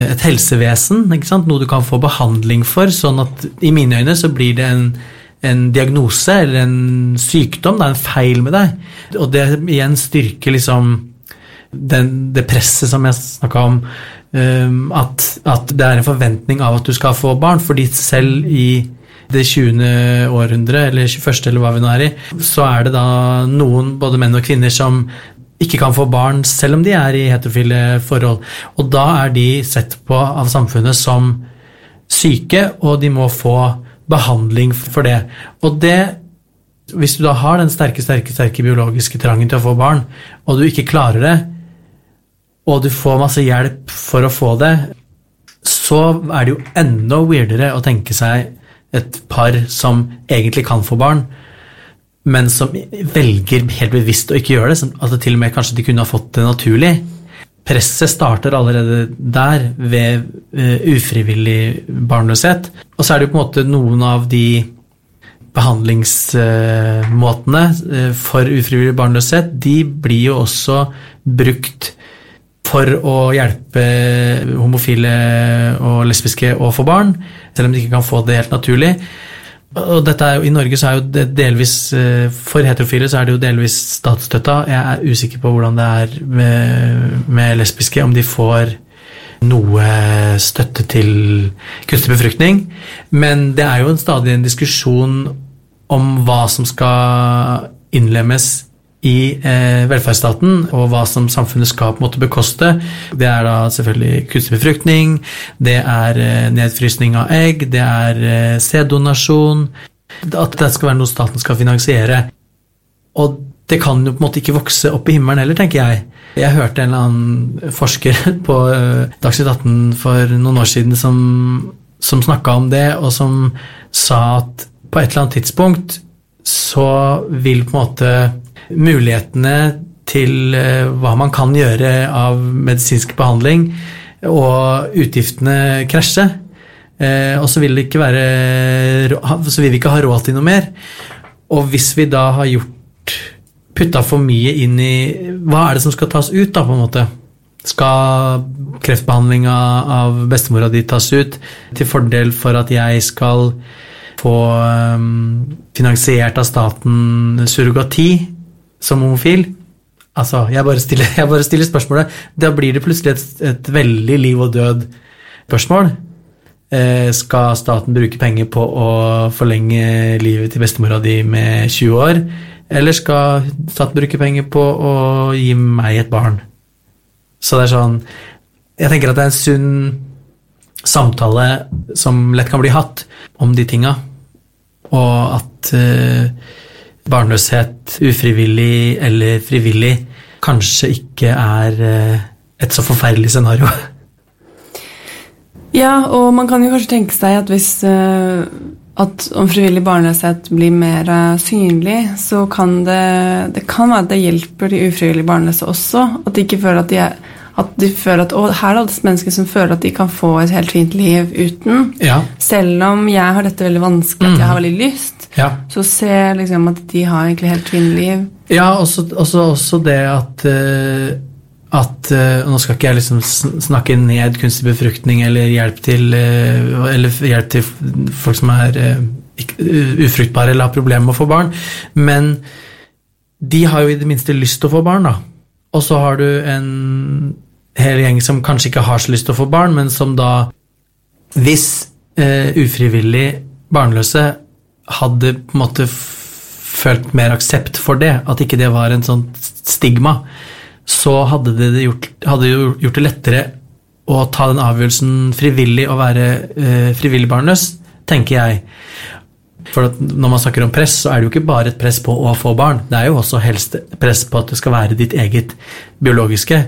et helsevesen, ikke sant? Noe du kan få behandling for, sånn at i mine øyne så blir det en diagnose eller en sykdom, det en feil med deg. Og det igjen styrker liksom det presset som jeg snakket om, at det en forventning av at du skal få barn, fordi selv i det 20. århundre, eller 21. eller hva vi nå i, så det da noen, både menn og kvinner, som ikke kan få barn, selv om de i heterofile forhold. Og da de sett på av samfunnet som syke, og de må få behandling for det. Og det, hvis du da har den sterke biologiske trangen til å få barn, og du ikke klarer det, og du får masse hjelp for å få det, så det jo enda weirdere å tenke seg et par som egentlig kan få barn, men som velger helt bevisst å ikke gjøre det, at til og med kanskje de kunne ha fått det naturlig. Presset starter allerede der ved ufrivillig barnløshet, og så det jo på en måte noen av de behandlingsmåtene for ufrivillig barnløshet, de blir jo også brukt for å hjelpe homofile og lesbiske å få barn, selv om de ikke kan få det helt naturlig. Og dette jo, i Norge så jo det delvis, for heterofile så det jo delvis statsstøtta. Jeg usikker på hvordan det med lesbiske, om de får noe støtte til kunstig befruktning. Men det jo stadig en diskusjon om hva som skal innlemmes i velferdsstaten, og hva som samfunnet skal på en måte bekoste. Det da selvfølgelig kunstig befruktning, det nedfrysning av egg, det sæddonasjon, at det skal være noe staten skal finansiere. Og det kan jo på en måte ikke vokse opp i himmelen heller, tenker jeg. Jeg hørte en eller annen forsker på Dagsnytt 18 for noen år siden som snakket om det, og som sa at på et eller annet tidspunkt så vil på en måte mulighetene til hva man kan gjøre av medisinsk behandling og utgiftene krasje, og så vil det ikke så vil vi ikke ha råd til noe mer. Og hvis vi da har puttet for mye inn i hva det som skal tas ut da, på en måte? Skal kreftbehandling av bestemora di tas ut til fordel for at jeg skal få finansiert av staten surrogati som homofil? Altså, jeg bare stiller spørsmålet. Da blir det plutselig et veldig liv og død spørsmål. Skal staten bruke penger på å forlenge livet til bestemora di med 20 år? Eller skal staten bruke penger på å gi meg et barn? Så det sånn, jeg tenker at det en sunn samtale som lett kan bli hatt om de tinga, og at barnløshet, ufrivillig eller frivillig, kanskje ikke et så forferdelig scenario. Ja, og man kan jo kanskje tenke seg at hvis om frivillig barnløshet blir mer synlig, så kan det kan være at det hjelper de ufrivillig barnløse også, at de ikke føler at de føler at her det mennesker som føler at de kan få et helt fint liv uten. Ja. Selv om jeg har dette veldig vanskelig, at jeg har veldig lyst, så ser liksom at de har egentlig helt fint liv. Ja, også det at nå skal ikke jeg liksom snakke ned kunstig befruktning eller hjelp til folk som ufruktbare eller har problemer med å få barn, men de har jo i det minste lyst til å få barn da. Og så har du en hel gjeng som kanskje ikke har så lyst til å få barn, men som da, hvis ufrivillig barnløse hadde på en måte følt mer aksept for det, at ikke det var en sånn stigma, så hadde det gjort det lettere å ta den avgjørelsen frivillig og være frivillig barnløs, tenker jeg. For at når man snakker om press, så det jo ikke bare et press på å få barn, det jo også helst press på at det skal være ditt eget biologiske.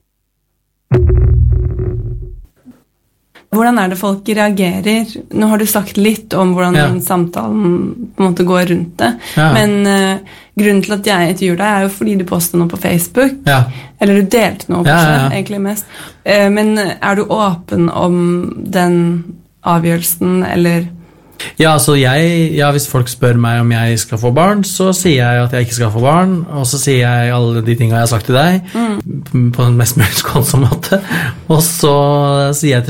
Hvordan det folk reagerer? Nå har du sagt litt om hvordan samtalen på en måte går rundt det, men grunnen til at jeg intervjuer deg jo fordi du postet noe på Facebook, eller du delte noe kanskje, egentlig mest. Men du åpen om den avgjørelsen, eller Ja, altså hvis folk spør meg om jeg skal få barn, så sier jeg at jeg ikke skal få barn, og så sier jeg alle de tingene jeg har sagt til deg, på den mest mulig skånsomme måte, og så sier jeg til